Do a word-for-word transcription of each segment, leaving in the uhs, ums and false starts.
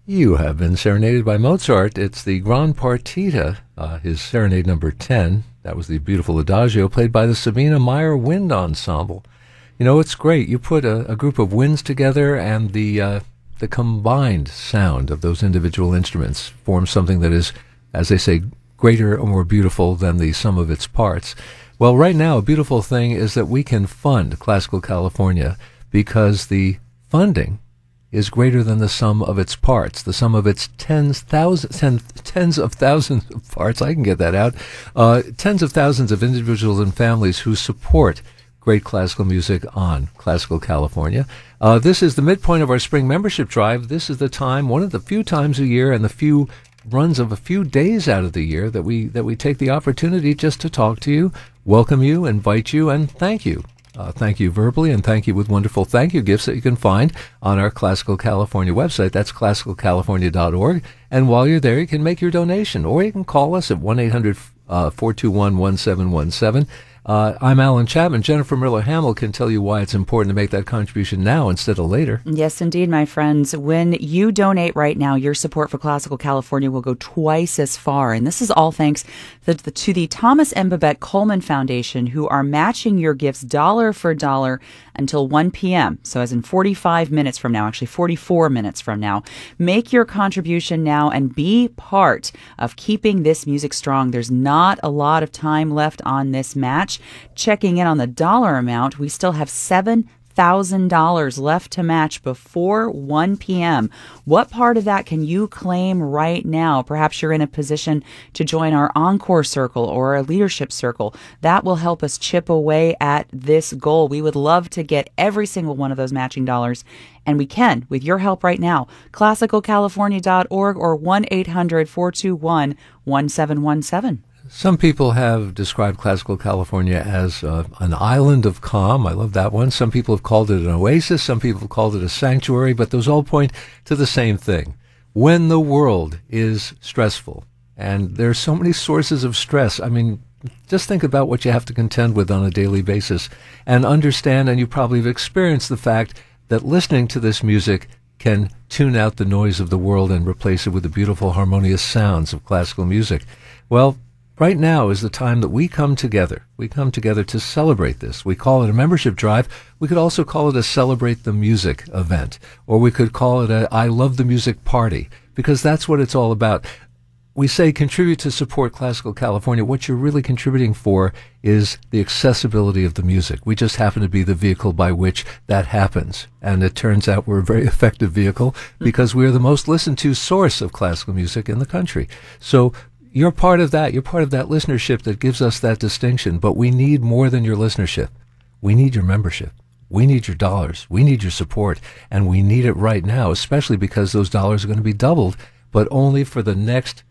You have been serenaded by Mozart. It's the Grand Partita, uh, his serenade number ten. That was the beautiful Adagio played by the Sabina Meyer Wind Ensemble. You know, it's great. You put a, a group of winds together, and the uh, the combined sound of those individual instruments forms something that is, as they say, greater or more beautiful than the sum of its parts. Well, right now, a beautiful thing is that we can fund Classical California because the funding is greater than the sum of its parts, the sum of its tens, thousands, ten, tens of thousands of parts. I can get that out. Uh, tens of thousands of individuals and families who support great classical music on Classical California. Uh, this is the midpoint of our spring membership drive. This is the time, one of the few times a year and the few runs of a few days out of the year that we that we take the opportunity just to talk to you, welcome you, invite you, and thank you. Uh, thank you verbally, and thank you with wonderful thank you gifts that you can find on our Classical California website. That's classical california dot org. And while you're there, you can make your donation, or you can call us at one eight hundred four two one one seven one seven. Uh, I'm Alan Chapman. Jennifer Miller-Hamill can tell you why it's important to make that contribution now instead of later. Yes, indeed, my friends. When you donate right now, your support for Classical California will go twice as far. And this is all thanks to the, to the Thomas and Babette Coleman Foundation, who are matching your gifts dollar for dollar until one p.m. So as in forty-five minutes from now, actually forty-four minutes from now. Make your contribution now and be part of keeping this music strong. There's not a lot of time left on this match. Checking in on the dollar amount, we still have seven thousand dollars left to match before one p.m. What part of that can you claim right now? Perhaps you're in a position to join our Encore Circle or our Leadership Circle. That will help us chip away at this goal. We would love to get every single one of those matching dollars, and we can with your help right now. classical california dot org or one eight hundred four two one one seven one seven. Some people have described Classical California as uh, an island of calm. I love that one. Some people have called it an oasis. Some people have called it a sanctuary, but those all point to the same thing. When the world is stressful, and there are so many sources of stress, I mean, just think about what you have to contend with on a daily basis and understand, and you probably have experienced the fact that listening to this music can tune out the noise of the world and replace it with the beautiful harmonious sounds of classical music. Well, right now is the time that we come together. We come together to celebrate this. We call it a membership drive. We could also call it a Celebrate the Music event, or we could call it a I Love the Music party, because that's what it's all about. We say contribute to support Classical California. What you're really contributing for is the accessibility of the music. We just happen to be the vehicle by which that happens. And it turns out we're a very effective vehicle because we're the most listened to source of classical music in the country. So you're part of that. You're part of that listenership that gives us that distinction. But we need more than your listenership. We need your membership. We need your dollars. We need your support. And we need it right now, especially because those dollars are going to be doubled, but only for the next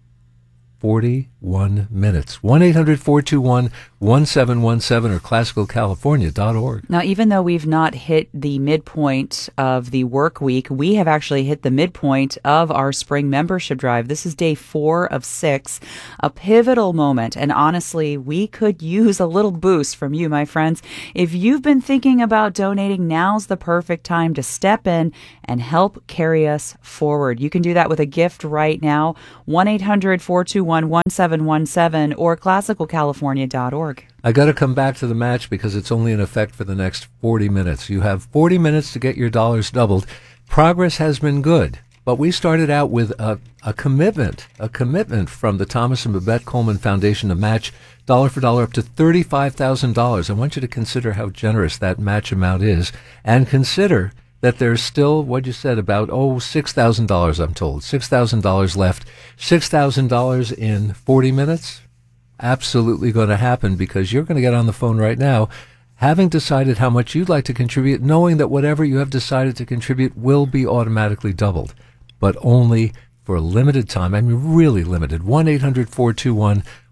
forty-one minutes. one eight hundred four two one one seven one seven or classical california dot org. Now, even though we've not hit the midpoint of the work week, we have actually hit the midpoint of our spring membership drive. This is day four of six, a pivotal moment. And honestly, we could use a little boost from you, my friends. If you've been thinking about donating, now's the perfect time to step in and help carry us forward. You can do that with a gift right now. one eight hundred four two one one seven one seven or classical california dot org. I got to come back to the match because it's only in effect for the next forty minutes. You have forty minutes to get your dollars doubled. Progress has been good, but we started out with a, a commitment, a commitment from the Thomas and Babette Coleman Foundation to match dollar for dollar up to thirty-five thousand dollars. I want you to consider how generous that match amount is, and consider that there's still, what you said, about, oh, six thousand dollars, I'm told. six thousand dollars left. six thousand dollars in forty minutes? Absolutely going to happen, because you're going to get on the phone right now, having decided how much you'd like to contribute, knowing that whatever you have decided to contribute will be automatically doubled, but only for a limited time. I mean, really limited. one eight hundred four two one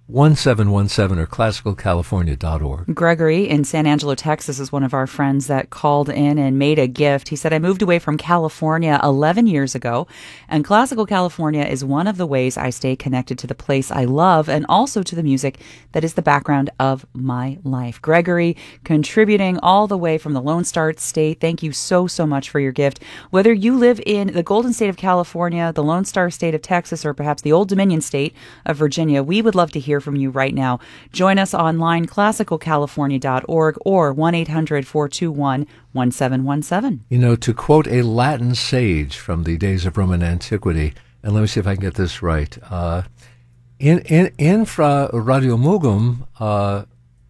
one seven one seven or classical california dot org. Gregory in San Angelo, Texas is one of our friends that called in and made a gift. He said, I moved away from California eleven years ago, and Classical California is one of the ways I stay connected to the place I love and also to the music that is the background of my life. Gregory, contributing all the way from the Lone Star State. Thank you so, so much for your gift. Whether you live in the Golden State of California, the Lone Star State of Texas, or perhaps the Old Dominion State of Virginia, we would love to hear from you right now. Join us online, classical california dot org or one eight hundred four two one one seven one seven. You know, to quote a Latin sage from the days of Roman antiquity, and let me see if I can get this right, uh, in, in, infra radiomugum uh,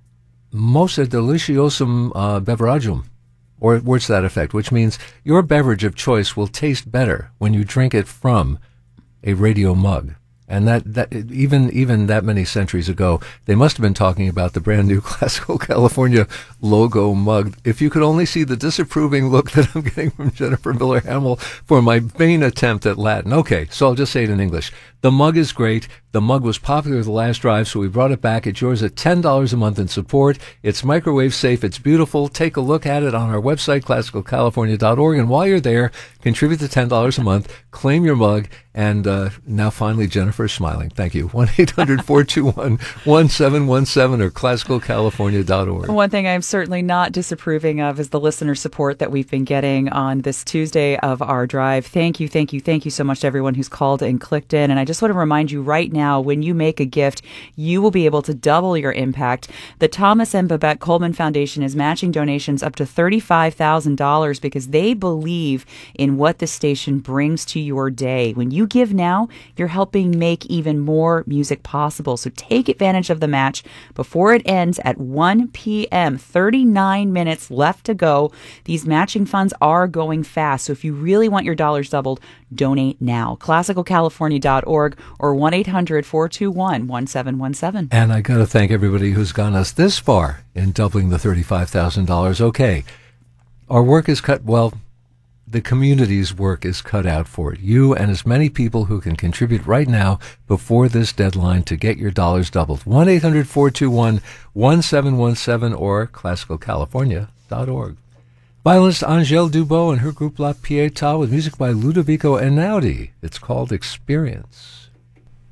mosa deliciosum uh, beveragum, or words to that effect, which means your beverage of choice will taste better when you drink it from a radio mug. And that, that even even that many centuries ago, they must have been talking about the brand new Classical California logo mug. If you could only see the disapproving look that I'm getting from Jennifer Miller Hamill for my vain attempt at Latin. Okay, so I'll just say it in English. The mug is great. The mug was popular the last drive, so we brought it back. It's yours at ten dollars a month in support. It's microwave safe. It's beautiful. Take a look at it on our website, classical california dot org. And while you're there, contribute to ten dollars a month, claim your mug, and uh, now finally Jennifer's smiling. Thank you. one eight hundred four two one one seven one seven or classical california dot org. One thing I'm certainly not disapproving of is the listener support that we've been getting on this Tuesday of our drive. Thank you, thank you, thank you so much to everyone who's called and clicked in. And I just want to remind you right now, when you make a gift, you will be able to double your impact. The Thomas and Babette Coleman Foundation is matching donations up to thirty-five thousand dollars because they believe in what the station brings to your day. When you give now, you're helping make even more music possible. So take advantage of the match before it ends at one p.m. thirty-nine minutes left to go. These matching funds are going fast. So if you really want your dollars doubled, donate now. classical california dot org or one eight hundred four two one one seven one seven. And I got to thank everybody who's gone us this far in doubling the thirty-five thousand dollars. Okay, our work is cut, well, the community's work is cut out for it. You and as many people who can contribute right now before this deadline to get your dollars doubled. one eight hundred four two one one seven one seven or classical california dot org. Violinist Angèle Dubot and her group La Pietà with music by Ludovico Einaudi. It's called Experience.